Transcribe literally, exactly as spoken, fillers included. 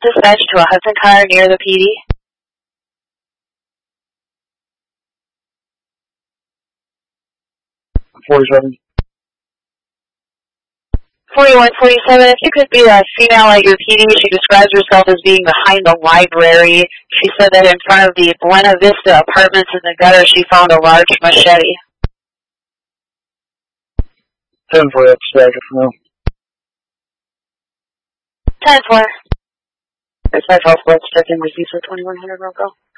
Dispatch to a Hudson car near the P D. forty-seven. forty-one forty-seven, if you could be a female at your P D, she describes herself as being behind the library. She said that in front of the Buena Vista apartments in the gutter, she found a large machete. ten four, that's static for now. ten four. Dispatch, also let's check in with you for twenty-one hundred, Rocco.